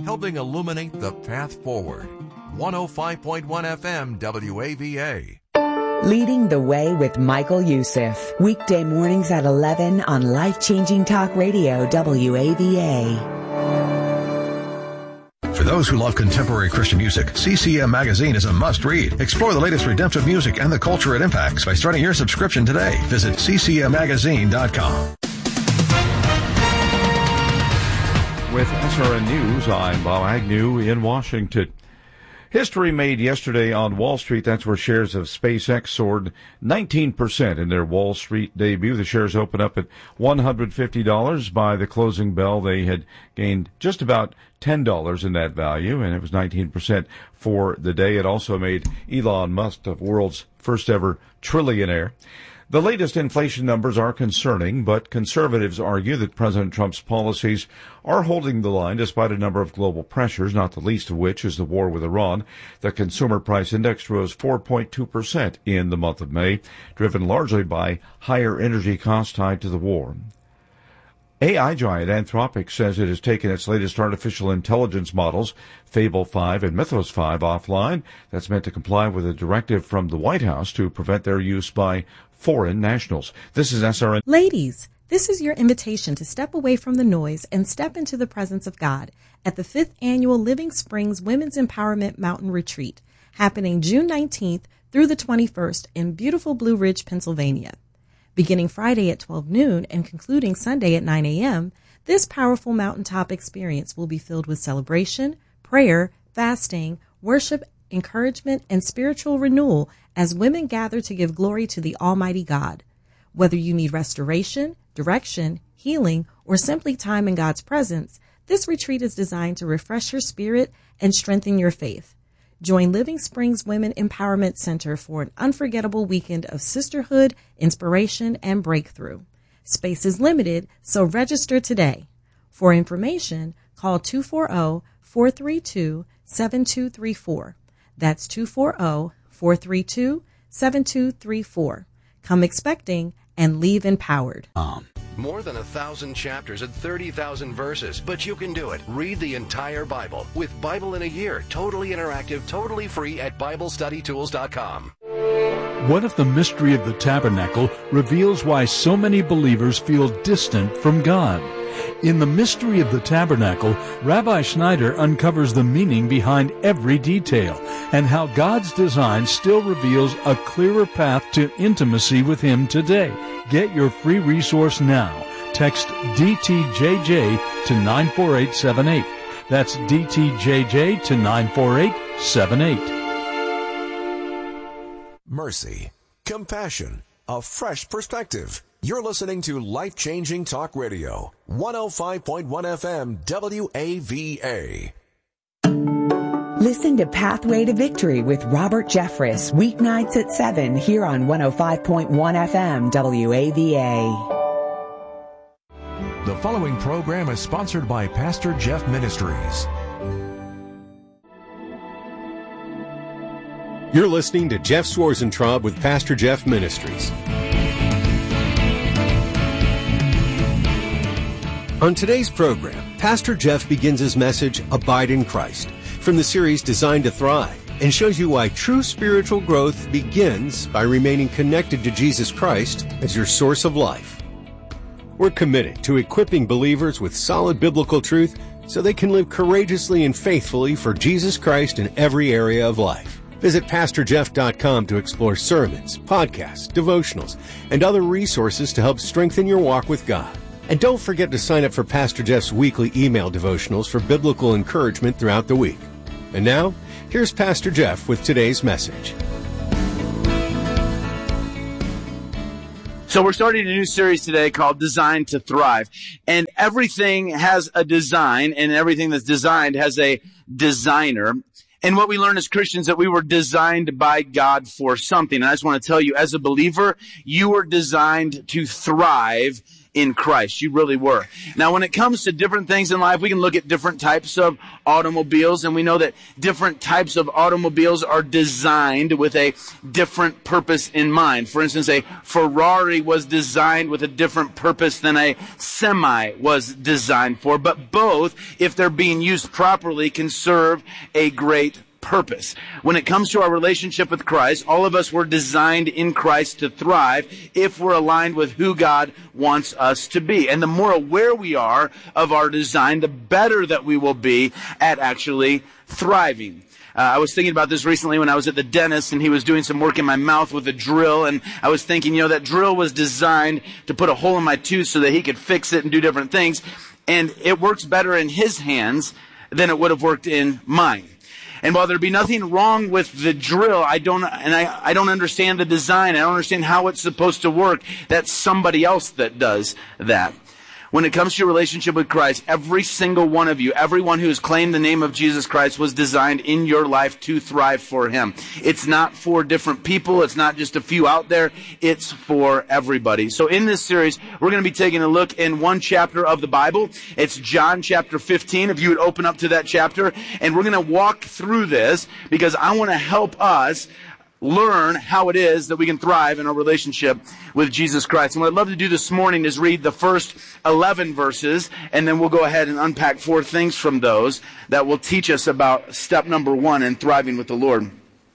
helping illuminate the path forward. 105.1 FM WAVA. Leading the Way with Michael Youssef. Weekday mornings at 11 on Life-Changing Talk Radio WAVA. For those who love contemporary Christian music, CCM Magazine is a must-read. Explore the latest redemptive music and the culture it impacts by starting your subscription today. Visit ccmmagazine.com. With SRN News, I'm Bob Agnew in Washington. History made yesterday on Wall Street. That's where shares of SpaceX soared 19% in their Wall Street debut. The shares opened up at $150. By the closing bell, they had gained just about $10 in that value, and it was 19% for the day. It also made Elon Musk the world's first ever trillionaire. The latest inflation numbers are concerning, but conservatives argue that President Trump's policies are holding the line despite a number of global pressures, not the least of which is the war with Iran. The Consumer Price Index rose 4.2% in the month of May, driven largely by higher energy costs tied to the war. AI giant Anthropic says it has taken its latest artificial intelligence models, Fable 5 and Mythos 5, offline. That's meant to comply with a directive from the White House to prevent their use by foreign nationals. This is SRN. Ladies, this is your invitation to step away from the noise and step into the presence of God at the 5th Annual Living Springs Women's Empowerment Mountain Retreat, happening June 19th through the 21st in beautiful Blue Ridge, Pennsylvania. Beginning Friday at 12 noon and concluding Sunday at 9 a.m., this powerful mountaintop experience will be filled with celebration, prayer, fasting, worship, encouragement, and spiritual renewal as women gather to give glory to the Almighty God. Whether you need restoration, direction, healing, or simply time in God's presence, this retreat is designed to refresh your spirit and strengthen your faith. Join Living Springs Women Empowerment Center for an unforgettable weekend of sisterhood, inspiration, and breakthrough. Space is limited, so register today. For information, call 240-432-7234. That's 240-432-7234. Come expecting and leave empowered. More than 1,000 chapters and 30,000 verses, but you can do it. Read the entire Bible with Bible in a Year, totally interactive, totally free at BibleStudyTools.com. What if the mystery of the tabernacle reveals why so many believers feel distant from God? In The Mystery of the Tabernacle, Rabbi Schneider uncovers the meaning behind every detail and how God's design still reveals a clearer path to intimacy with Him today. Get your free resource now. Text DTJJ to 94878. That's DTJJ to 94878. Mercy, compassion, a fresh perspective. You're listening to Life-Changing Talk Radio, 105.1 FM WAVA. Listen to Pathway to Victory with Robert Jeffress, weeknights at 7 here on 105.1 FM WAVA. The following program is sponsored by Pastor Jeff Ministries. You're listening to Jeff Schwarzentraub with Pastor Jeff Ministries. On today's program, Pastor Jeff begins his message, Abide in Christ, from the series Designed to Thrive, and shows you why true spiritual growth begins by remaining connected to Jesus Christ as your source of life. We're committed to equipping believers with solid biblical truth so they can live courageously and faithfully for Jesus Christ in every area of life. Visit PastorJeff.com to explore sermons, podcasts, devotionals, and other resources to help strengthen your walk with God. And don't forget to sign up for Pastor Jeff's weekly email devotionals for biblical encouragement throughout the week. And now, here's Pastor Jeff with today's message. So we're starting a new series today called Designed to Thrive. And everything has a design, and everything that's designed has a designer. And what we learn as Christians that we were designed by God for something. And I just want to tell you, as a believer, you were designed to thrive in Christ. You really were. Now, when it comes to different things in life, we can look at different types of automobiles, and we know that different types of automobiles are designed with a different purpose in mind. For instance, a Ferrari was designed with a different purpose than a semi was designed for, but both, if they're being used properly, can serve a great purpose. When it comes to our relationship with Christ, all of us were designed in Christ to thrive if we're aligned with who God wants us to be. And the more aware we are of our design, the better that we will be at actually thriving. I was thinking about this recently when I was at the dentist and he was doing some work in my mouth with a drill, and I was thinking, that drill was designed to put a hole in my tooth so that he could fix it and do different things, and it works better in his hands than it would have worked in mine. And while there'd be nothing wrong with the drill, I don't understand the design. I don't understand how it's supposed to work. That's somebody else that does that. When it comes to your relationship with Christ, every single one of you, everyone who has claimed the name of Jesus Christ was designed in your life to thrive for Him. It's not for different people. It's not just a few out there. It's for everybody. So in this series, we're going to be taking a look in one chapter of the Bible. It's John chapter 15. If you would open up to that chapter, and we're going to walk through this because I want to help us learn how it is that we can thrive in our relationship with Jesus Christ. And what I'd love to do this morning is read the first 11 verses, and then we'll go ahead and unpack 4 things from those that will teach us about step number 1 in thriving with the Lord.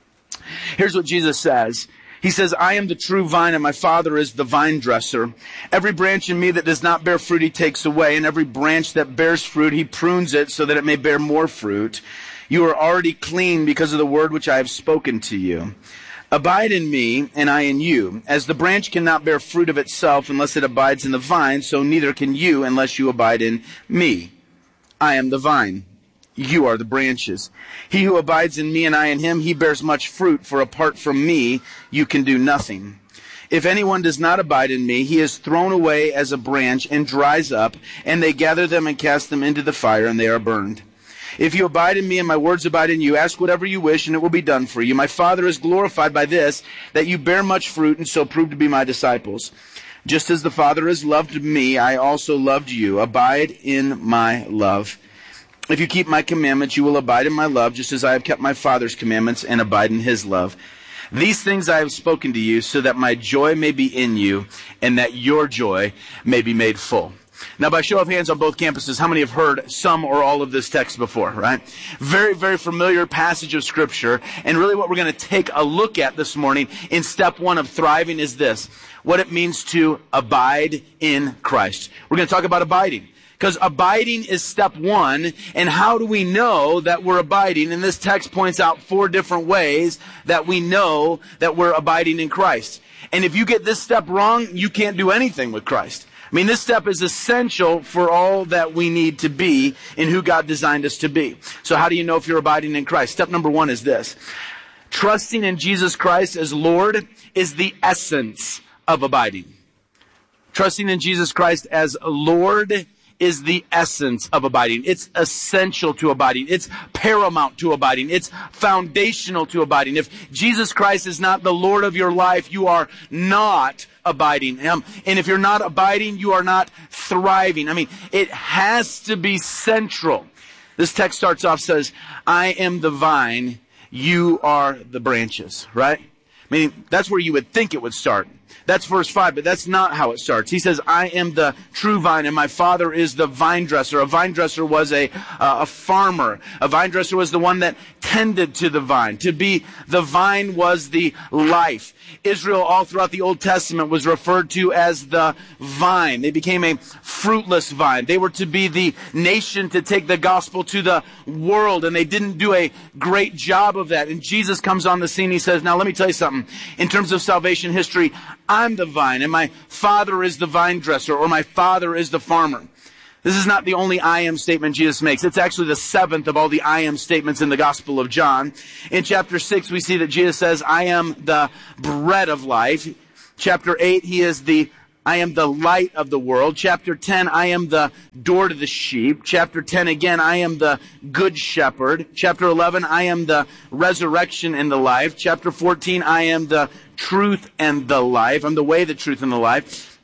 Here's what Jesus says. He says, I am the true vine, and my Father is the vine dresser. Every branch in me that does not bear fruit, He takes away, and every branch that bears fruit, He prunes it so that it may bear more fruit. You are already clean because of the word which I have spoken to you. Abide in me, and I in you. As the branch cannot bear fruit of itself unless it abides in the vine, so neither can you unless you abide in me. I am the vine. You are the branches. He who abides in me and I in him, he bears much fruit, for apart from me, you can do nothing. If anyone does not abide in me, he is thrown away as a branch and dries up, and they gather them and cast them into the fire, and they are burned. If you abide in me and my words abide in you, ask whatever you wish and it will be done for you. My Father is glorified by this, that you bear much fruit and so prove to be my disciples. Just as the Father has loved me, I also loved you. Abide in my love. If you keep my commandments, you will abide in my love, just as I have kept my Father's commandments and abide in his love. These things I have spoken to you so that my joy may be in you and that your joy may be made full. Now, by show of hands on both campuses, how many have heard some or all of this text before, right? Very, very familiar passage of Scripture. And really what we're going to take a look at this morning in step 1 of thriving is this: what it means to abide in Christ. We're going to talk about abiding, because abiding is step 1. And how do we know that we're abiding? And this text points out 4 different ways that we know that we're abiding in Christ. And if you get this step wrong, you can't do anything with Christ. I mean, this step is essential for all that we need to be in who God designed us to be. So how do you know if you're abiding in Christ? Step number 1 is this: trusting in Jesus Christ as Lord is the essence of abiding. Trusting in Jesus Christ as Lord is the essence of abiding. It's essential to abiding. It's paramount to abiding. It's foundational to abiding. If Jesus Christ is not the Lord of your life, you are not abiding. And if you're not abiding, you are not thriving. I mean, it has to be central. This text starts off, says, I am the vine, you are the branches, right? I mean, that's where you would think it would start. That's verse 5, but that's not how it starts. He says, I am the true vine, and my Father is the vine dresser. A vine dresser was a farmer. A vine dresser was the one that tended to the vine. To be the vine was the life. Israel, all throughout the Old Testament, was referred to as the vine. They became a fruitless vine. They were to be the nation to take the gospel to the world, and they didn't do a great job of that. And Jesus comes on the scene. He says, now let me tell you something. In terms of salvation history, I'm the vine, and my Father is the vine dresser, or my Father is the farmer. This is not the only I am statement Jesus makes. It's actually the 7th of all the I am statements in the Gospel of John. In chapter 6, we see that Jesus says, I am the bread of life. Chapter 8, he is I am the light of the world. Chapter 10, I am the door to the sheep. Chapter 10 again, I am the good shepherd. Chapter 11, I am the resurrection and the life. Chapter 14, I am the truth and the life. I'm the way, the truth, and the life.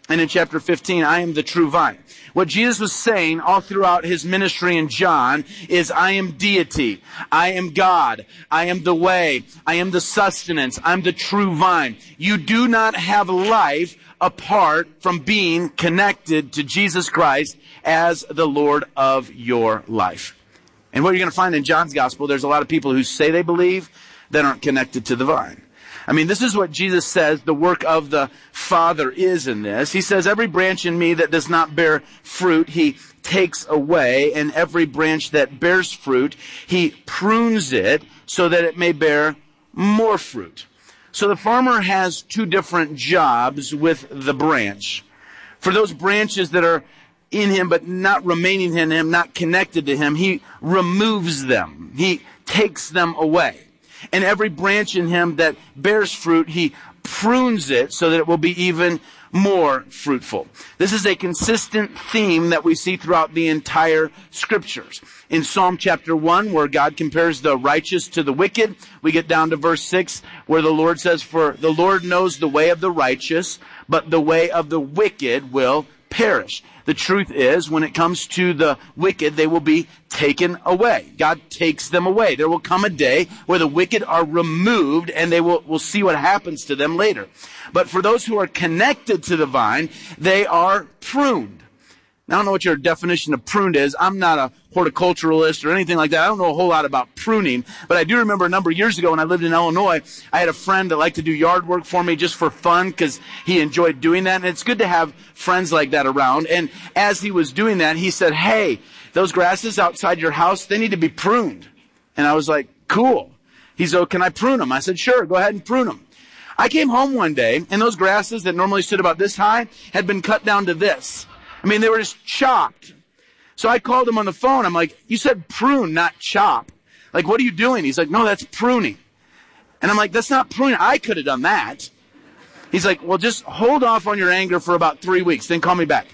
And in chapter 15, I am the true vine. What Jesus was saying all throughout his ministry in John is, I am deity. I am God. I am the way. I am the sustenance. I'm the true vine. You do not have life apart from being connected to Jesus Christ as the Lord of your life. And what you're going to find in John's gospel, there's a lot of people who say they believe that aren't connected to the vine. I mean, this is what Jesus says the work of the Father is in this. He says, every branch in me that does not bear fruit, he takes away, and every branch that bears fruit, he prunes it so that it may bear more fruit. So the farmer has two different jobs with the branch. For those branches that are in him but not remaining in him, not connected to him, he removes them. He takes them away. And every branch in him that bears fruit, he prunes it so that it will be even more fruitful. This is a consistent theme that we see throughout the entire scriptures. In Psalm chapter 1, where God compares the righteous to the wicked, we get down to verse 6, where the Lord says, for the Lord knows the way of the righteous, but the way of the wicked will perish. The truth is, when it comes to the wicked, they will be taken away. God takes them away. There will come a day where the wicked are removed, and we'll see what happens to them later. But for those who are connected to the vine, they are pruned. Now, I don't know what your definition of pruned is. I'm not a horticulturalist or anything like that. I don't know a whole lot about pruning. But I do remember a number of years ago when I lived in Illinois, I had a friend that liked to do yard work for me just for fun because he enjoyed doing that. And it's good to have friends like that around. And as he was doing that, he said, hey, those grasses outside your house, they need to be pruned. And I was like, cool. He said, oh, can I prune them? I said, sure, go ahead and prune them. I came home one day, and those grasses that normally stood about this high had been cut down to this. I mean, they were just chopped. So I called him on the phone. I'm like, you said prune, not chop. Like, what are you doing? He's like, no, that's pruning. And I'm like, that's not pruning. I could have done that. He's like, well, just hold off on your anger for about 3 weeks, then call me back.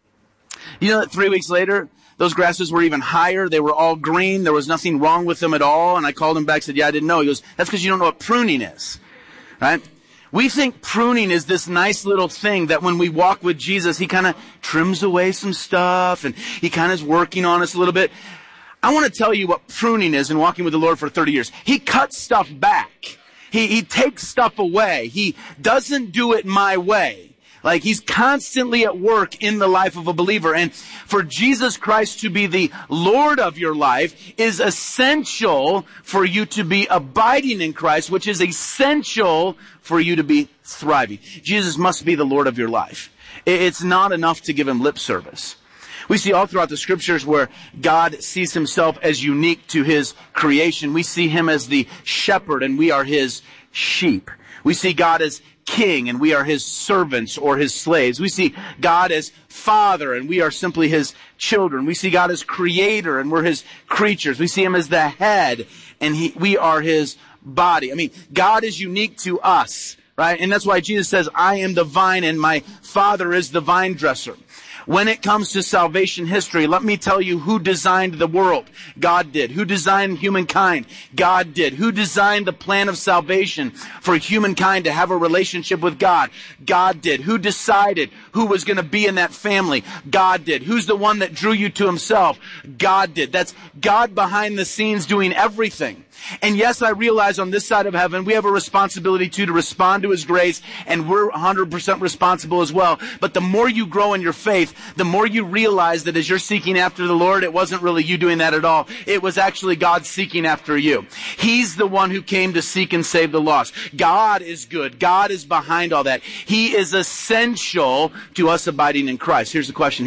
You know that 3 weeks later, those grasses were even higher. They were all green. There was nothing wrong with them at all. And I called him back, said, yeah, I didn't know. He goes, that's because you don't know what pruning is. Right? We think pruning is this nice little thing that when we walk with Jesus, he kind of trims away some stuff and he kind of is working on us a little bit. I want to tell you what pruning is in walking with the Lord for 30 years. He cuts stuff back. He takes stuff away. He doesn't do it my way. Like, he's constantly at work in the life of a believer. And for Jesus Christ to be the Lord of your life is essential for you to be abiding in Christ, which is essential for you to be thriving. Jesus must be the Lord of your life. It's not enough to give him lip service. We see all throughout the scriptures where God sees himself as unique to his creation. We see him as the shepherd and we are his sheep. We see God as king and we are his servants or his slaves. We see God as father and we are simply his children. We see God as creator and we're his creatures. We see him as the head and we are his body. I mean, God is unique to us, right? And that's why Jesus says, I am the vine and my Father is the vine dresser. When it comes to salvation history, let me tell you who designed the world. God did. Who designed humankind? God did. Who designed the plan of salvation for humankind to have a relationship with God? God did. Who decided who was going to be in that family? God did. Who's the one that drew you to himself? God did. That's God behind the scenes doing everything. And yes, I realize on this side of heaven, we have a responsibility to respond to his grace, and we're 100% responsible as well. But the more you grow in your faith, the more you realize that as you're seeking after the Lord, it wasn't really you doing that at all. It was actually God seeking after you. He's the one who came to seek and save the lost. God is good. God is behind all that. He is essential to us abiding in Christ. Here's the question.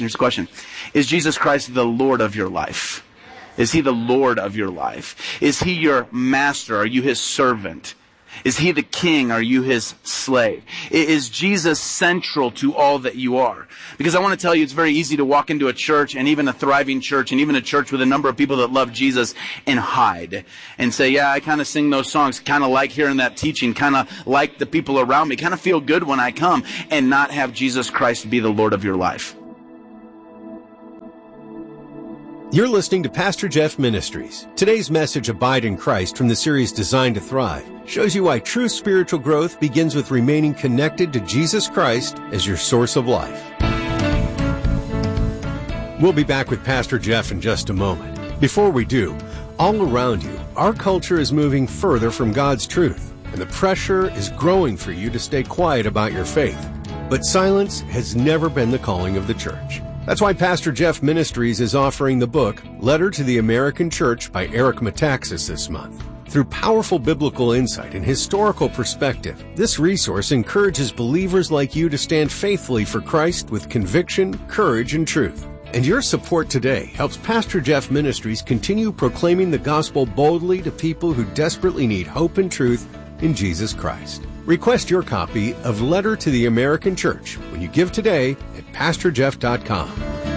Is Jesus Christ the Lord of your life? Is he the Lord of your life? Is he your master? Are you his servant? Is he the king? Are you his slave? Is Jesus central to all that you are? Because I want to tell you, it's very easy to walk into a church, and even a thriving church, and even a church with a number of people that love Jesus, and hide. And say, yeah, I kind of sing those songs, kind of like hearing that teaching, kind of like the people around me, kind of feel good when I come, and not have Jesus Christ be the Lord of your life. You're listening to Pastor Jeff Ministries. Today's message, Abide in Christ, from the series Designed to Thrive, shows you why true spiritual growth begins with remaining connected to Jesus Christ as your source of life. We'll be back with Pastor Jeff in just a moment. Before we do, all around you, our culture is moving further from God's truth, and the pressure is growing for you to stay quiet about your faith. But silence has never been the calling of the church. That's why Pastor Jeff Ministries is offering the book, Letter to the American Church by Eric Metaxas this month. Through powerful biblical insight and historical perspective, this resource encourages believers like you to stand faithfully for Christ with conviction, courage, and truth. And your support today helps Pastor Jeff Ministries continue proclaiming the gospel boldly to people who desperately need hope and truth in Jesus Christ. Request your copy of Letter to the American Church when you give today at PastorJeff.com.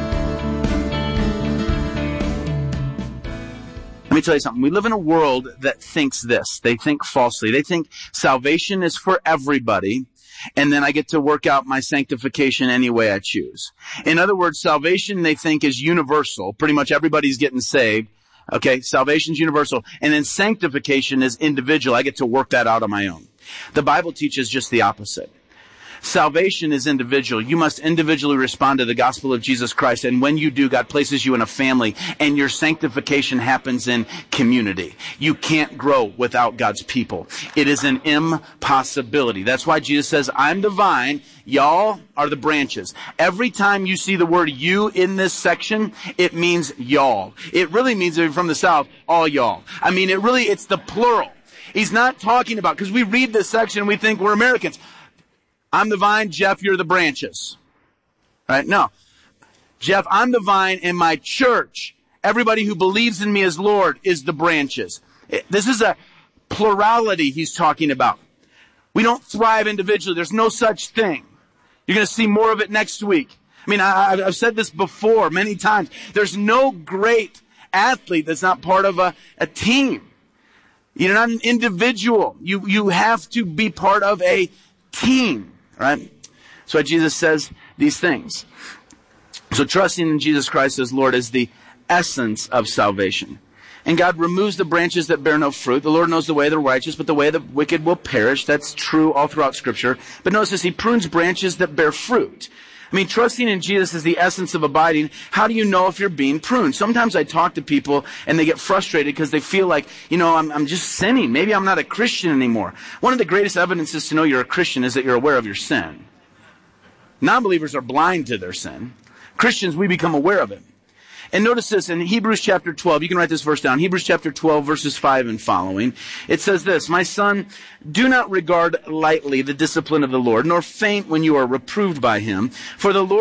Let me tell you something. We live in a world that thinks this. They think falsely. They think salvation is for everybody, and then I get to work out my sanctification any way I choose. In other words, salvation they think is universal. Pretty much everybody's getting saved. Okay, salvation's universal. And then sanctification is individual. I get to work that out on my own. The Bible teaches just the opposite. Salvation is individual. You must individually respond to the gospel of Jesus Christ. And when you do, God places you in a family, and your sanctification happens in community. You can't grow without God's people. It is an impossibility. That's why Jesus says, I'm the vine, y'all are the branches. Every time you see the word you in this section, it means y'all. It really means, if you're from the South, all y'all. I mean, it's the plural. He's not talking about, because we read this section and we think we're Americans. I'm the vine, Jeff, you're the branches. Right? No. Jeff, I'm the vine, and my church, everybody who believes in me as Lord, is the branches. This is a plurality he's talking about. We don't thrive individually. There's no such thing. You're going to see more of it next week. I mean, I've said this before many times. There's no great athlete that's not part of a team. You're not an individual. You have to be part of a team, right? That's why Jesus says these things. So trusting in Jesus Christ as Lord is the essence of salvation. And God removes the branches that bear no fruit. The Lord knows the way of the righteous, but the way of the wicked will perish. That's true all throughout Scripture. But notice this, he prunes branches that bear fruit. I mean, trusting in Jesus is the essence of abiding. How do you know if you're being pruned? Sometimes I talk to people and they get frustrated because they feel like, I'm just sinning. Maybe I'm not a Christian anymore. One of the greatest evidences to know you're a Christian is that you're aware of your sin. Non-believers are blind to their sin. Christians, we become aware of it. And notice this in Hebrews chapter 12. You can write this verse down. Hebrews chapter 12, verses 5 and following. It says this, My son, do not regard lightly the discipline of the Lord, nor faint when you are reproved by him. For whom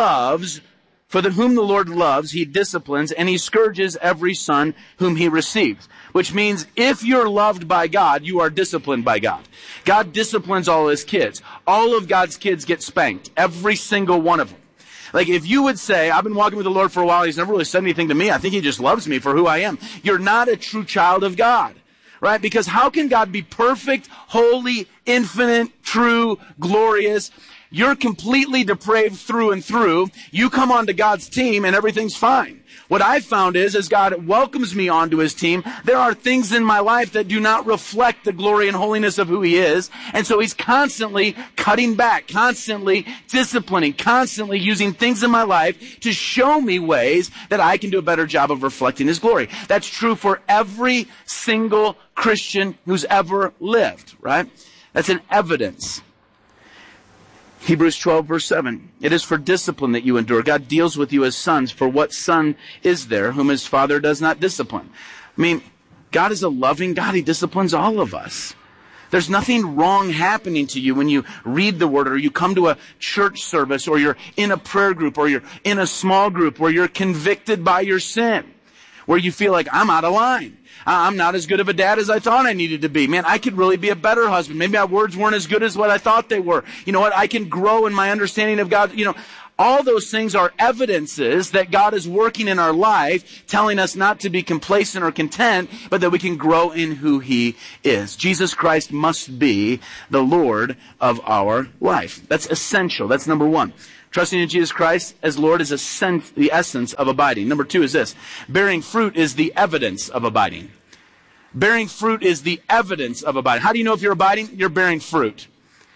the Lord loves, he disciplines, and he scourges every son whom he receives. Which means if you're loved by God, you are disciplined by God. God disciplines all his kids. All of God's kids get spanked. Every single one of them. Like if you would say, I've been walking with the Lord for a while, he's never really said anything to me. I think he just loves me for who I am. You're not a true child of God, right? Because how can God be perfect, holy, infinite, true, glorious? You're completely depraved through and through. You come onto God's team and everything's fine. What I've found is, as God welcomes me onto his team, there are things in my life that do not reflect the glory and holiness of who he is. And so he's constantly cutting back, constantly disciplining, constantly using things in my life to show me ways that I can do a better job of reflecting his glory. That's true for every single Christian who's ever lived, right? That's an evidence. Hebrews 12, verse 7. It is for discipline that you endure. God deals with you as sons. For what son is there whom his father does not discipline? I mean, God is a loving God. He disciplines all of us. There's nothing wrong happening to you when you read the word or you come to a church service or you're in a prayer group or you're in a small group where you're convicted by your sin, where you feel like I'm out of line. I'm not as good of a dad as I thought I needed to be. Man, I could really be a better husband. Maybe my words weren't as good as what I thought they were. You know what? I can grow in my understanding of God. All those things are evidences that God is working in our life, telling us not to be complacent or content, but that we can grow in who he is. Jesus Christ must be the Lord of our life. That's essential. That's number one. Trusting in Jesus Christ as Lord is the essence of abiding. Number 2 is this. Bearing fruit is the evidence of abiding. Bearing fruit is the evidence of abiding. How do you know if you're abiding? You're bearing fruit.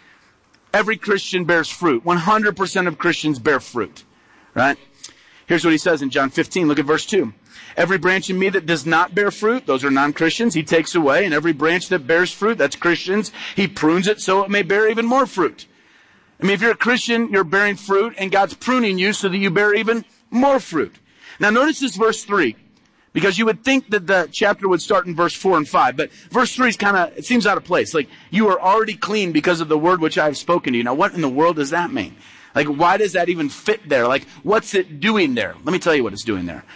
Every Christian bears fruit. 100% of Christians bear fruit. Right? Here's what he says in John 15. Look at verse 2. Every branch in me that does not bear fruit, those are non-Christians, he takes away. And every branch that bears fruit, that's Christians, he prunes it so it may bear even more fruit. I mean, if you're a Christian, you're bearing fruit, and God's pruning you so that you bear even more fruit. Now notice this verse 3. Because you would think that the chapter would start in verse 4 and 5. But verse 3 is it seems out of place. Like, you are already clean because of the word which I have spoken to you. Now, what in the world does that mean? Like, why does that even fit there? Like, what's it doing there? Let me tell you what it's doing there.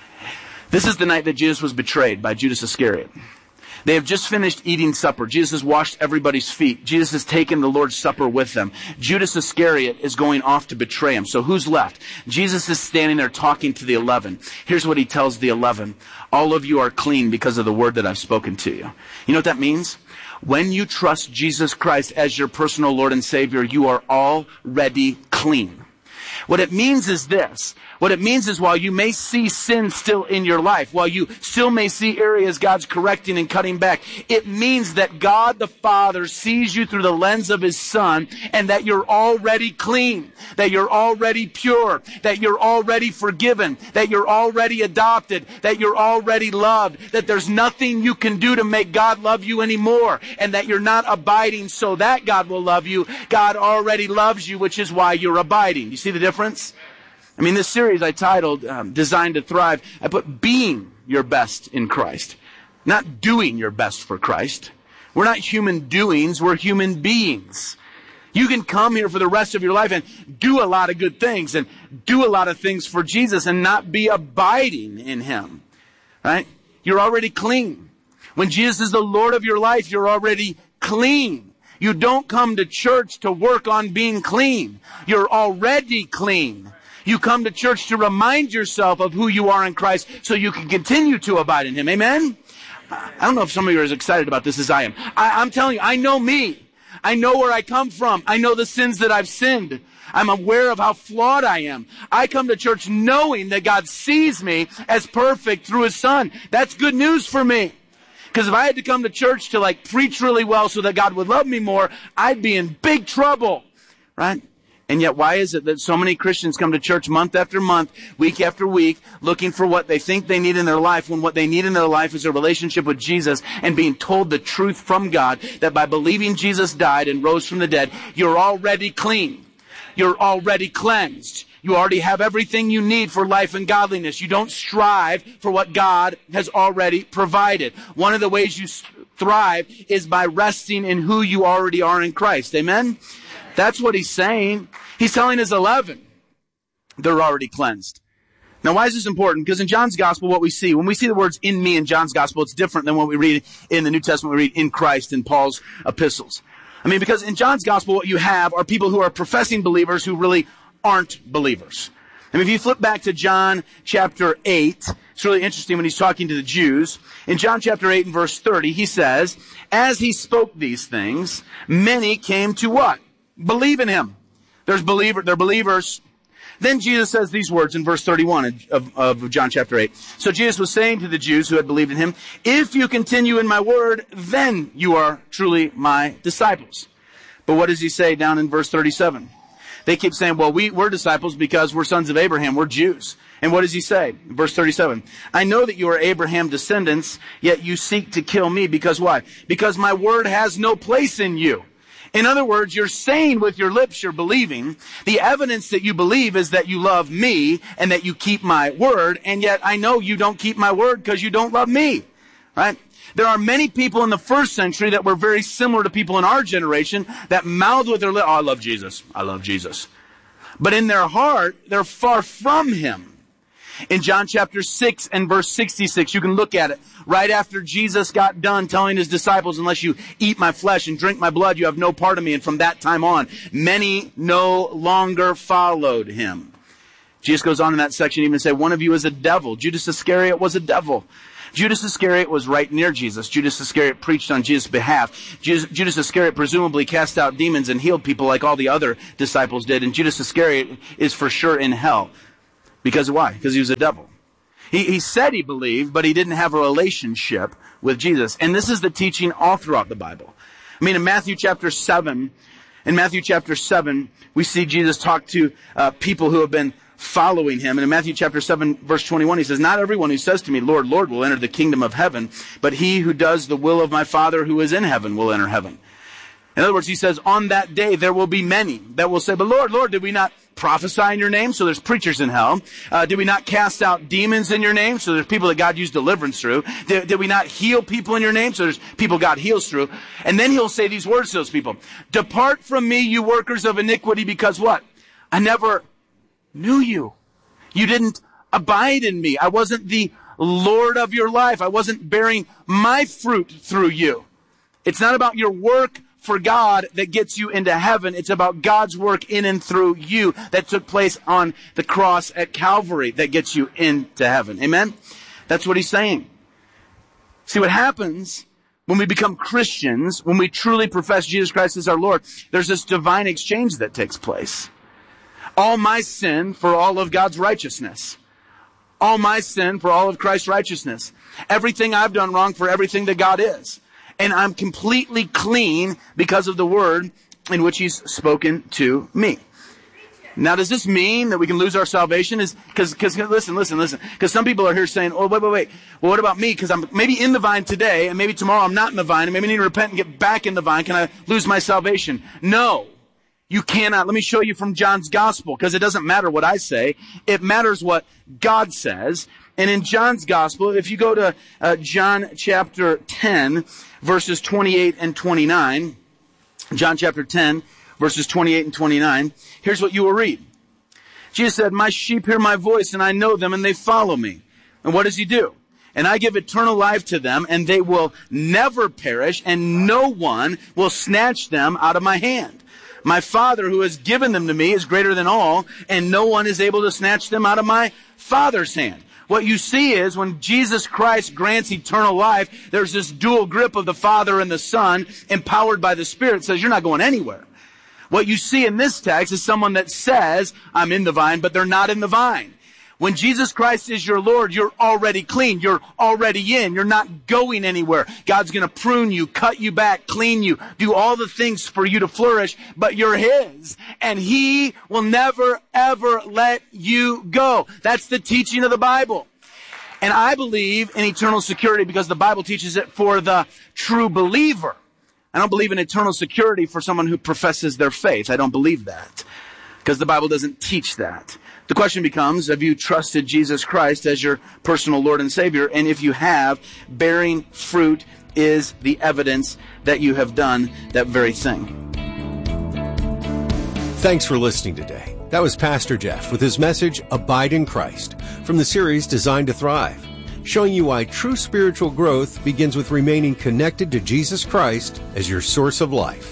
This is the night that Jesus was betrayed by Judas Iscariot. They have just finished eating supper. Jesus has washed everybody's feet. Jesus has taken the Lord's Supper with them. Judas Iscariot is going off to betray him. So who's left? Jesus is standing there talking to the 11. Here's what he tells the 11. All of you are clean because of the word that I've spoken to you. You know what that means? When you trust Jesus Christ as your personal Lord and Savior, you are already clean. What it means is this. What it means is while you may see sin still in your life, while you still may see areas God's correcting and cutting back, it means that God the Father sees you through the lens of His Son and that you're already clean, that you're already pure, that you're already forgiven, that you're already adopted, that you're already loved, that there's nothing you can do to make God love you anymore, and that you're not abiding so that God will love you. God already loves you, which is why you're abiding. You see the difference? I mean, this series I titled Designed to Thrive. I put being your best in Christ, not doing your best for Christ. We're not human doings, we're human beings. You can come here for the rest of your life and do a lot of good things and do a lot of things for Jesus and not be abiding in Him. Right? You're already clean. When Jesus is the Lord of your life, you're already clean. You don't come to church to work on being clean. You're already clean. You come to church to remind yourself of who you are in Christ so you can continue to abide in Him. Amen? I don't know if some of you are as excited about this as I am. I'm telling you, I know me. I know where I come from. I know the sins that I've sinned. I'm aware of how flawed I am. I come to church knowing that God sees me as perfect through His Son. That's good news for me. Because if I had to come to church to preach really well so that God would love me more, I'd be in big trouble. Right? And yet, why is it that so many Christians come to church month after month, week after week, looking for what they think they need in their life, when what they need in their life is a relationship with Jesus and being told the truth from God, that by believing Jesus died and rose from the dead, you're already clean. You're already cleansed. You already have everything you need for life and godliness. You don't strive for what God has already provided. One of the ways you thrive is by resting in who you already are in Christ. Amen? That's what he's saying. He's telling his 11, they're already cleansed. Now, why is this important? Because in John's gospel, what we see, when we see the words in me in John's gospel, it's different than what we read in the New Testament. We read in Christ in Paul's epistles. I mean, because in John's gospel, what you have are people who are professing believers who really aren't believers. I mean, if you flip back to John chapter 8, it's really interesting when he's talking to the Jews. In John chapter 8 and verse 30, he says, as he spoke these things, many came to what? Believe in him. They're believers. Then Jesus says these words in verse 31 of John chapter 8. So Jesus was saying to the Jews who had believed in him, if you continue in my word, then you are truly my disciples. But what does he say down in verse 37? They keep saying, well, we're disciples because we're sons of Abraham. We're Jews. And what does he say? Verse 37. I know that you are Abraham's descendants, yet you seek to kill me. Because why? Because my word has no place in you. In other words, you're saying with your lips you're believing. The evidence that you believe is that you love me and that you keep my word. And yet I know you don't keep my word because you don't love me. Right? There are many people in the first century that were very similar to people in our generation that mouth with their lips, oh, I love Jesus. I love Jesus. But in their heart, they're far from him. In John chapter 6 and verse 66, you can look at it. Right after Jesus got done telling his disciples, unless you eat my flesh and drink my blood, you have no part of me. And from that time on, many no longer followed him. Jesus goes on in that section even to say, one of you is a devil. Judas Iscariot was a devil. Judas Iscariot was right near Jesus. Judas Iscariot preached on Jesus' behalf. Judas Iscariot presumably cast out demons and healed people like all the other disciples did. And Judas Iscariot is for sure in hell. Because why? Because he was a devil. He said he believed, but he didn't have a relationship with Jesus. And this is the teaching all throughout the Bible. I mean, in Matthew chapter 7, we see Jesus talk to people who have been following him. And in Matthew chapter 7, verse 21, he says, "Not everyone who says to me, 'Lord, Lord,' will enter the kingdom of heaven, but he who does the will of my Father who is in heaven will enter heaven." In other words, he says, on that day there will be many that will say, "But Lord, Lord, did we not prophesy in your name?" So there's preachers in hell. Did we not cast out demons in your name? So there's people that God used deliverance through. Did we not heal people in your name? So there's people God heals through. And then he'll say these words to those people. "Depart from me, you workers of iniquity, because" what? "I never knew you." You didn't abide in me. I wasn't the Lord of your life. I wasn't bearing my fruit through you. It's not about your work for God that gets you into heaven. It's about God's work in and through you that took place on the cross at Calvary that gets you into heaven. Amen? That's what he's saying. See, what happens when we become Christians, when we truly profess Jesus Christ as our Lord, there's this divine exchange that takes place. All my sin for all of God's righteousness. All my sin for all of Christ's righteousness. Everything I've done wrong for everything that God is. And I'm completely clean because of the word in which he's spoken to me. Now, does this mean that we can lose our salvation? Because listen. Because some people are here saying, "Oh, wait. Well, what about me? Because I'm maybe in the vine today, and maybe tomorrow I'm not in the vine, and maybe I need to repent and get back in the vine. Can I lose my salvation?" No, you cannot. Let me show you from John's gospel, because it doesn't matter what I say. It matters what God says. And in John's gospel, if you go to John chapter 10, verses 28 and 29, John chapter 10, verses 28 and 29, here's what you will read. Jesus said, "My sheep hear my voice, and I know them, and they follow me." And what does he do? "And I give eternal life to them, and they will never perish, and no one will snatch them out of my hand. My Father who has given them to me is greater than all, and no one is able to snatch them out of my Father's hand." What you see is when Jesus Christ grants eternal life, there's this dual grip of the Father and the Son, empowered by the Spirit, says you're not going anywhere. What you see in this text is someone that says, "I'm in the vine," but they're not in the vine. When Jesus Christ is your Lord, you're already clean. You're already in. You're not going anywhere. God's going to prune you, cut you back, clean you, do all the things for you to flourish, but you're his. And he will never, ever let you go. That's the teaching of the Bible. And I believe in eternal security because the Bible teaches it for the true believer. I don't believe in eternal security for someone who professes their faith. I don't believe that because the Bible doesn't teach that. The question becomes, have you trusted Jesus Christ as your personal Lord and Savior? And if you have, bearing fruit is the evidence that you have done that very thing. Thanks for listening today. That was Pastor Jeff with his message, Abide in Christ, from the series Designed to Thrive, showing you why true spiritual growth begins with remaining connected to Jesus Christ as your source of life.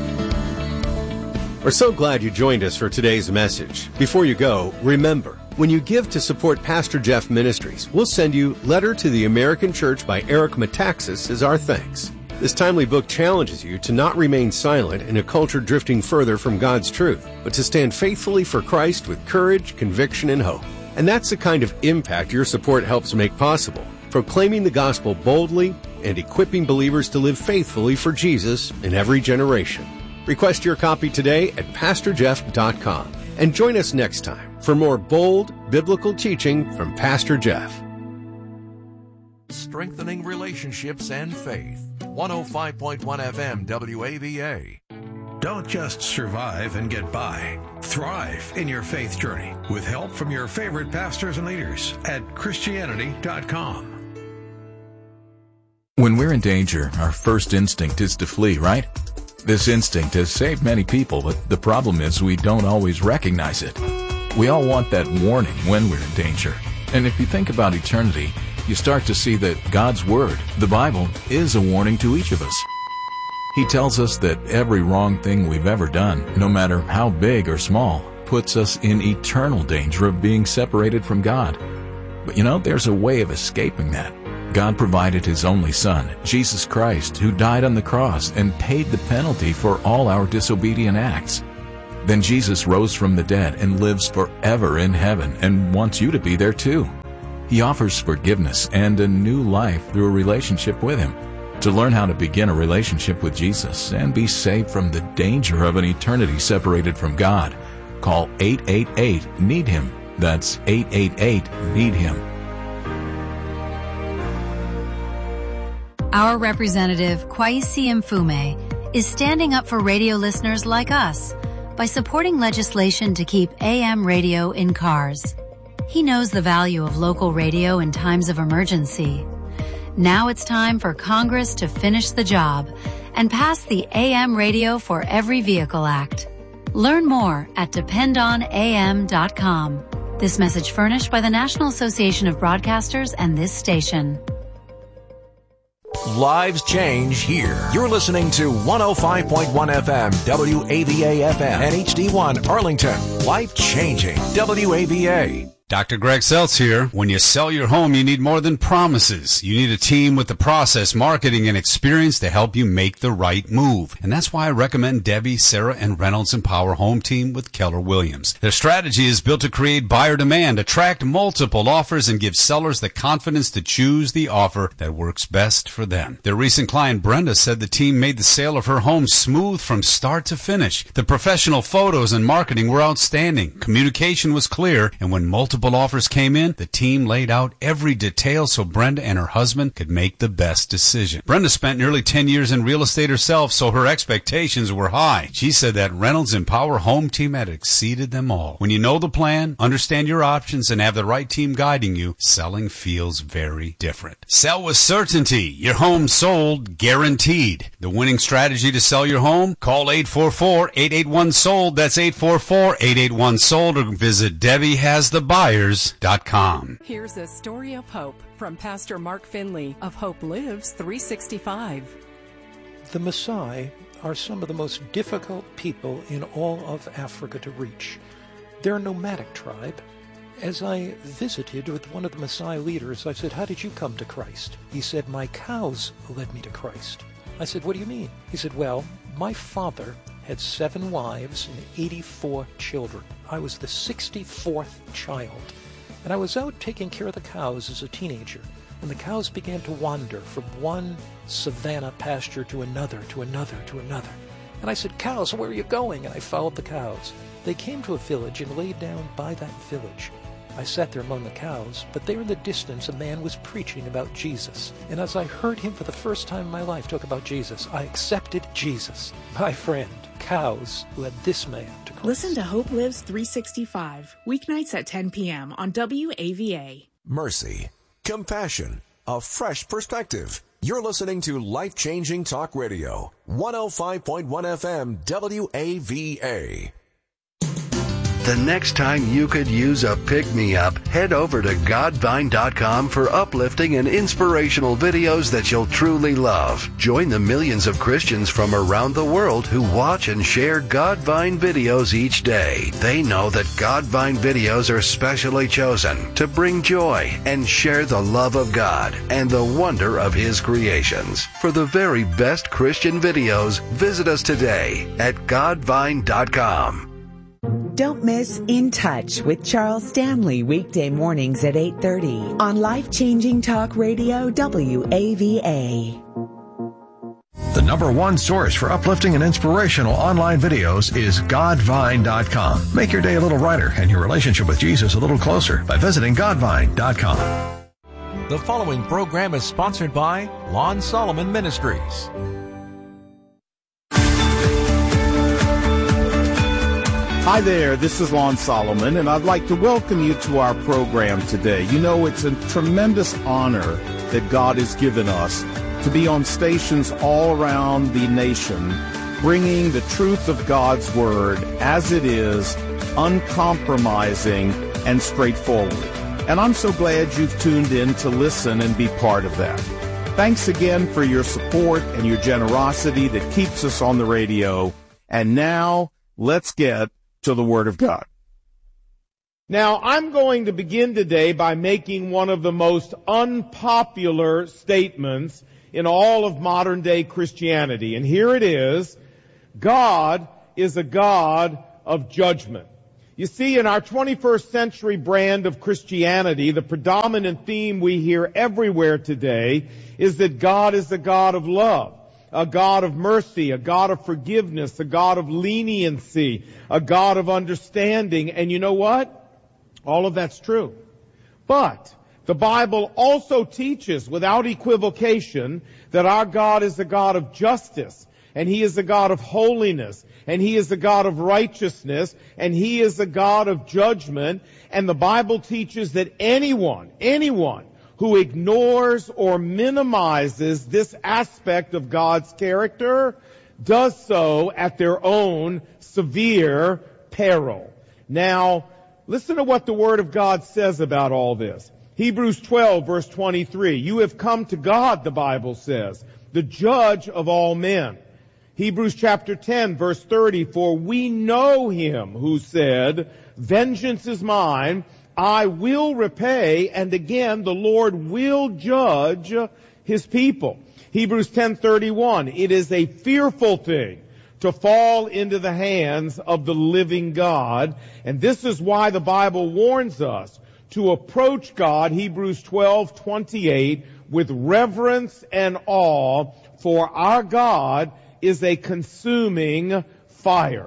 We're so glad you joined us for today's message. Before you go, remember, when you give to support Pastor Jeff Ministries, we'll send you Letter to the American Church by Eric Metaxas as our thanks. This timely book challenges you to not remain silent in a culture drifting further from God's truth, but to stand faithfully for Christ with courage, conviction, and hope. And that's the kind of impact your support helps make possible, proclaiming the gospel boldly and equipping believers to live faithfully for Jesus in every generation. Request your copy today at PastorJeff.com and join us next time for more bold biblical teaching from Pastor Jeff. Strengthening relationships and faith. 105.1 FM WAVA. Don't just survive and get by. Thrive in your faith journey with help from your favorite pastors and leaders at Christianity.com. When we're in danger, our first instinct is to flee, right? This instinct has saved many people, but the problem is we don't always recognize it. We all want that warning when we're in danger. And if you think about eternity, you start to see that God's Word, the Bible, is a warning to each of us. He tells us that every wrong thing we've ever done, no matter how big or small, puts us in eternal danger of being separated from God. But there's a way of escaping that. God provided His only Son, Jesus Christ, who died on the cross and paid the penalty for all our disobedient acts. Then Jesus rose from the dead and lives forever in heaven and wants you to be there too. He offers forgiveness and a new life through a relationship with Him. To learn how to begin a relationship with Jesus and be saved from the danger of an eternity separated from God, call 888-NEED-HIM. That's 888-NEED-HIM. Our representative, Kwesi Mfume, is standing up for radio listeners like us by supporting legislation to keep AM radio in cars. He knows the value of local radio in times of emergency. Now it's time for Congress to finish the job and pass the AM Radio for Every Vehicle Act. Learn more at dependonam.com. This message furnished by the National Association of Broadcasters and this station. Lives change here. You're listening to 105.1 FM, WAVA FM, and HD1 Arlington. Life changing, WAVA. Dr. Greg Seltz here. When you sell your home, you need more than promises. You need a team with the process, marketing, and experience to help you make the right move. And that's why I recommend Debbie, Sarah, and Reynolds Empower Home Team with Keller Williams. Their strategy is built to create buyer demand, attract multiple offers, and give sellers the confidence to choose the offer that works best for them. Their recent client, Brenda, said the team made the sale of her home smooth from start to finish. The professional photos and marketing were outstanding. Communication was clear, and when multiple offers came in, the team laid out every detail so Brenda and her husband could make the best decision. Brenda spent nearly 10 years in real estate herself, so her expectations were high. She said that Reynolds Empower Home Team had exceeded them all. When you know the plan, understand your options, and have the right team guiding you, selling feels very different. Sell with certainty. Your home sold, guaranteed. The winning strategy to sell your home? Call 844-881-SOLD. That's 844-881-SOLD, or visit DebbieHasTheBuyers.com. Here's a story of hope from Pastor Mark Finley of Hope Lives 365. The Maasai are some of the most difficult people in all of Africa to reach. They're a nomadic tribe. As I visited with one of the Maasai leaders, I said, "How did you come to Christ?" He said, "My cows led me to Christ." I said, "What do you mean?" He said, "Well, my father had 7 wives and 84 children. I was the 64th child. And I was out taking care of the cows as a teenager, and the cows began to wander from one savanna pasture to another, to another, to another. And I said, 'Cows, where are you going?' And I followed the cows. They came to a village and laid down by that village. I sat there among the cows, but there in the distance a man was preaching about Jesus. And as I heard him for the first time in my life talk about Jesus, I accepted Jesus. My friend, cows led this man to Christ. Listen to Hope Lives 365, weeknights at 10 p.m. on WAVA. Mercy, compassion, a fresh perspective. You're listening to life-changing talk radio, 105.1 FM WAVA. The next time you could use a pick-me-up, head over to godvine.com for uplifting and inspirational videos that you'll truly love. Join the millions of Christians from around the world who watch and share Godvine videos each day. They know that Godvine videos are specially chosen to bring joy and share the love of God and the wonder of His creations. For the very best Christian videos, visit us today at godvine.com. Don't miss In Touch with Charles Stanley, weekday mornings at 8:30 on Life-Changing Talk Radio WAVA. The number one source for uplifting and inspirational online videos is godvine.com. Make your day a little brighter and your relationship with Jesus a little closer by visiting godvine.com. The following program is sponsored by Lon Solomon Ministries. Hi there, this is Lon Solomon, and I'd like to welcome you to our program today. You know, it's a tremendous honor that God has given us to be on stations all around the nation, bringing the truth of God's Word as it is, uncompromising and straightforward. And I'm so glad you've tuned in to listen and be part of that. Thanks again for your support and your generosity that keeps us on the radio. And now, let's get to the Word of God. Now, I'm going to begin today by making one of the most unpopular statements in all of modern day Christianity. And here it is: God is a God of judgment. You see, in our 21st century brand of Christianity, the predominant theme we hear everywhere today is that God is a God of love, a God of mercy, a God of forgiveness, a God of leniency, a God of understanding. And you know what? All of that's true. But the Bible also teaches without equivocation that our God is a God of justice, and He is a God of holiness, and He is a God of righteousness, and He is a God of judgment. And the Bible teaches that anyone who ignores or minimizes this aspect of God's character does so at their own severe peril. Now, listen to what the Word of God says about all this. Hebrews 12, verse 23. You have come to God, the Bible says, the judge of all men. Hebrews chapter 10, verse 30. For we know Him who said, vengeance is mine, I will repay, and again the Lord will judge His people. Hebrews 10:31. It is a fearful thing to fall into the hands of the living God. And this is why the Bible warns us to approach God, Hebrews 12:28, with reverence and awe, for our God is a consuming fire.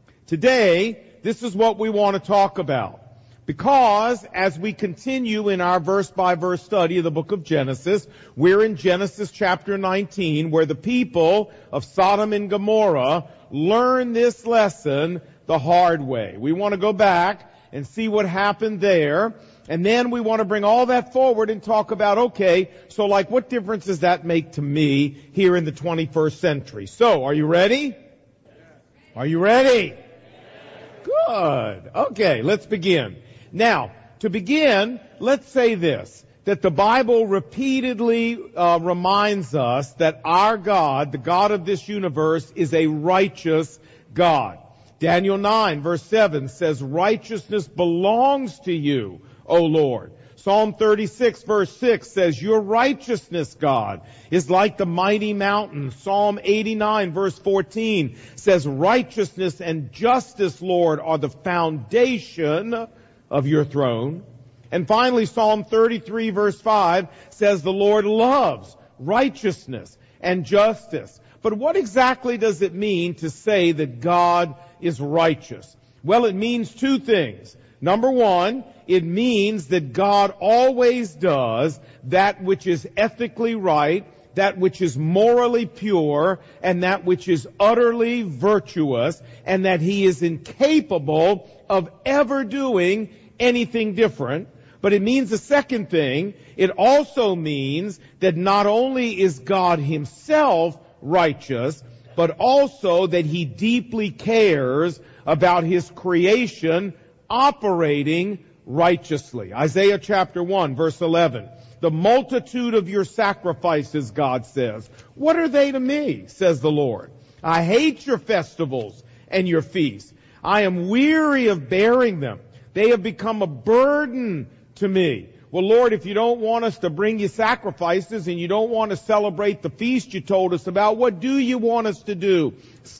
Today, this is what we want to talk about. Because as we continue in our verse-by-verse study of the book of Genesis, we're in Genesis chapter 19, where the people of Sodom and Gomorrah learn this lesson the hard way. We want to go back and see what happened there, and then we want to bring all that forward and talk about, okay, so like what difference does that make to me here in the 21st century? So, are you ready? Are you ready? Good. Okay, let's begin. Now, to begin, let's say this, that the Bible repeatedly reminds us that our God, the God of this universe, is a righteous God. Daniel 9, verse 7 says, righteousness belongs to you, O Lord. Psalm 36, verse 6 says, your righteousness, God, is like the mighty mountain. Psalm 89, verse 14 says, righteousness and justice, Lord, are the foundation of your throne. And finally, Psalm 33, verse 5 says, the Lord loves righteousness and justice. But what exactly does it mean to say that God is righteous? Well, it means two things. Number one, it means that God always does that which is ethically right, that which is morally pure, and that which is utterly virtuous, and that He is incapable of ever doing anything different. But it means the second thing. It also means that not only is God Himself righteous, but also that He deeply cares about His creation operating righteously. Isaiah chapter 1, verse 11. The multitude of your sacrifices, God says, what are they to me, says the Lord? I hate your festivals and your feasts. I am weary of bearing them. They have become a burden to me. Well, Lord, if you don't want us to bring you sacrifices and you don't want to celebrate the feast you told us about, what do you want us to do?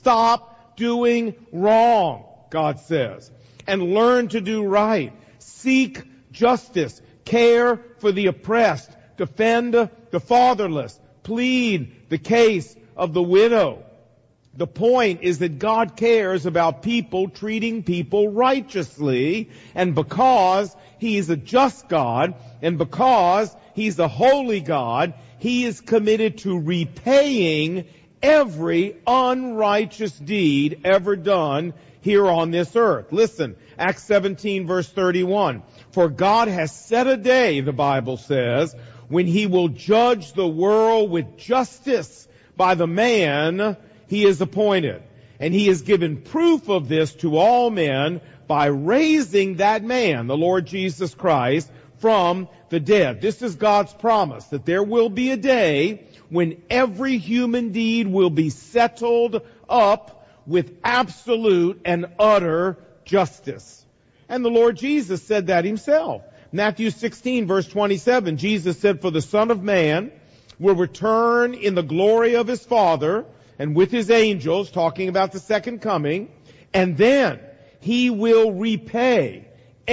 Stop doing wrong, God says, and learn to do right. Seek justice. Care for the oppressed. Defend the fatherless. Plead the case of the widow. The point is that God cares about people treating people righteously, and because He's a just God, and because He's a holy God, He is committed to repaying every unrighteous deed ever done here on this earth. Listen, Acts 17 verse 31. For God has set a day, the Bible says, when He will judge the world with justice by the man He is appointed. And He has given proof of this to all men by raising that man, the Lord Jesus Christ, from the dead. This is God's promise, that there will be a day when every human deed will be settled up with absolute and utter justice. And the Lord Jesus said that himself. Matthew 16, verse 27, Jesus said, "For the Son of Man will return in the glory of his Father and with his angels," talking about the second coming, "and then he will repay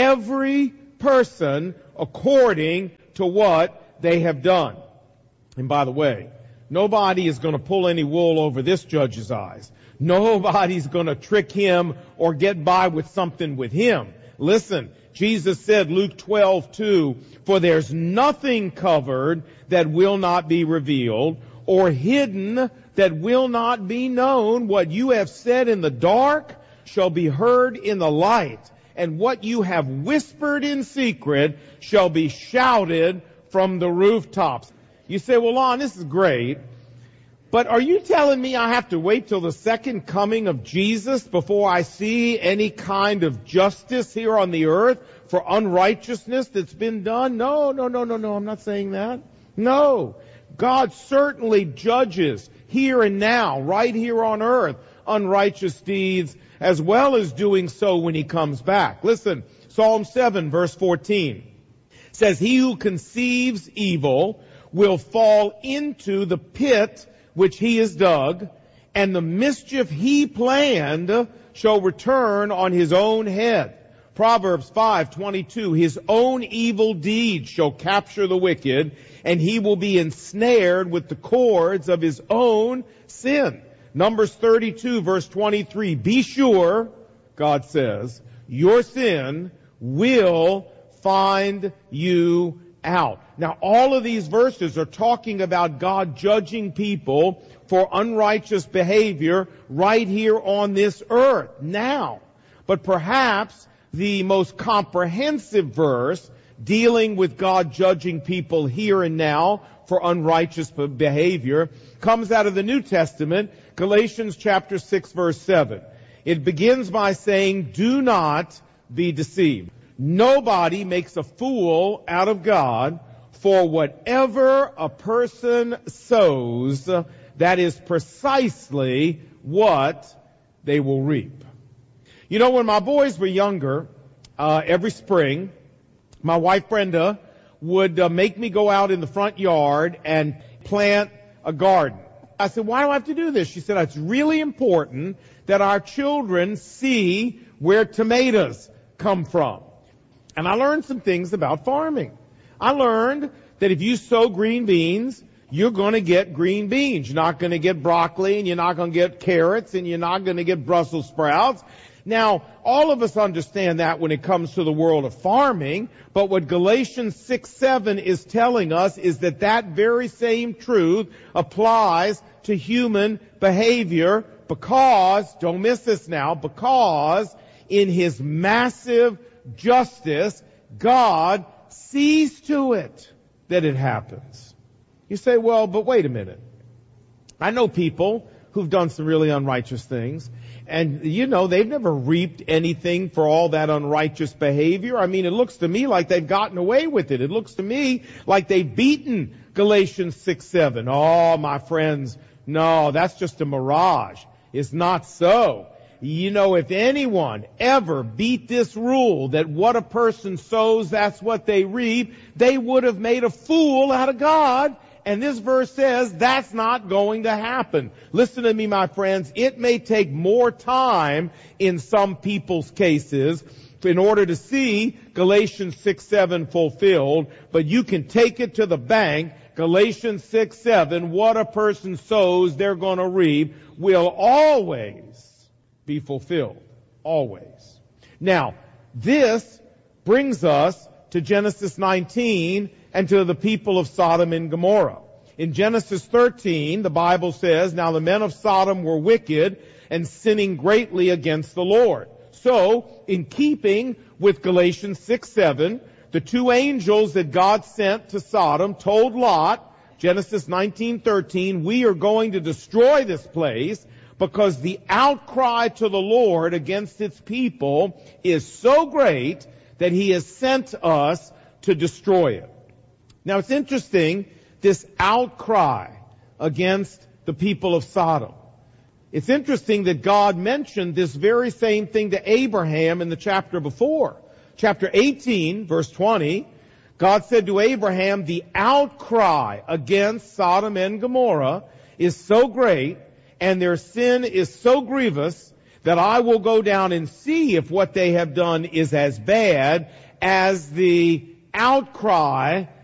every person according to what they have done." And by the way, nobody is going to pull any wool over this judge's eyes. Nobody's going to trick him or get by with something with him. Listen, Jesus said, Luke 12:2, "For there's nothing covered that will not be revealed, or hidden that will not be known. What you have said in the dark shall be heard in the light, and what you have whispered in secret shall be shouted from the rooftops." You say, "Well, Lon, this is great, but are you telling me I have to wait till the second coming of Jesus before I see any kind of justice here on the earth for unrighteousness that's been done?" No, I'm not saying that. No. God certainly judges here and now, right here on earth, unrighteous deeds, as well as doing so when he comes back. Listen, Psalm 7, verse 14 says, "He who conceives evil will fall into the pit which he has dug, and the mischief he planned shall return on his own head." Proverbs 5:22, "His own evil deeds shall capture the wicked, and he will be ensnared with the cords of his own sin." Numbers 32, verse 23, "Be sure," God says, "your sin will find you out." Now, all of these verses are talking about God judging people for unrighteous behavior right here on this earth now. But perhaps the most comprehensive verse dealing with God judging people here and now for unrighteous behavior comes out of the New Testament, Galatians chapter 6, verse 7. It begins by saying, "Do not be deceived. Nobody makes a fool out of God, for whatever a person sows, that is precisely what they will reap." You know, when my boys were younger, every spring, my wife Brenda would make me go out in the front yard and plant a garden. I said, "Why do I have to do this?" She said, "It's really important that our children see where tomatoes come from." And I learned some things about farming. I learned that if you sow green beans, you're going to get green beans. You're not going to get broccoli, and you're not going to get carrots, and you're not going to get Brussels sprouts. Now, all of us understand that when it comes to the world of farming, but what Galatians 6:7 is telling us is that that very same truth applies to human behavior because, don't miss this now, because in his massive justice, God sees to it that it happens. You say, "Well, but wait a minute. I know people who've done some really unrighteous things, and you know, they've never reaped anything for all that unrighteous behavior. I mean, it looks to me like they've gotten away with it. It looks to me like they've beaten Galatians 6:7. Oh, my friends, no, that's just a mirage. It's not so. You know, if anyone ever beat this rule that what a person sows, that's what they reap, they would have made a fool out of God. And this verse says that's not going to happen. Listen to me, my friends. It may take more time in some people's cases in order to see Galatians 6:7 fulfilled, but you can take it to the bank. Galatians 6:7, what a person sows, they're going to reap, will always be fulfilled. Always. Now, this brings us to Genesis 19 and to the people of Sodom and Gomorrah. In Genesis 13, the Bible says, "Now the men of Sodom were wicked and sinning greatly against the Lord." So, in keeping with Galatians 6:7, the two angels that God sent to Sodom told Lot, Genesis 19:13, "We are going to destroy this place because the outcry to the Lord against its people is so great that he has sent us to destroy it." Now, it's interesting, this outcry against the people of Sodom. It's interesting that God mentioned this very same thing to Abraham in the chapter before. chapter 18, verse 20, God said to Abraham, the outcry against Sodom and Gomorrah is so great, and their sin is so grievous, that I will go down and see if what they have done is as bad as the outcry